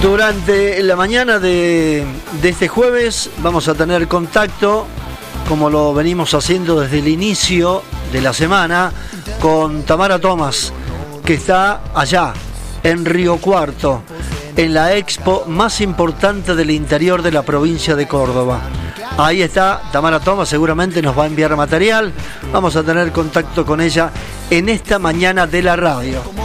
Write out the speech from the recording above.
Durante la mañana de este jueves vamos a tener contacto, como lo venimos haciendo desde el inicio de la semana, con Tamara Thomas, que está allá, en Río Cuarto, en la expo más importante del interior de la provincia de Córdoba. Ahí está Tamara Thomas, seguramente nos va a enviar material. Vamos a tener contacto con ella en esta mañana de la radio.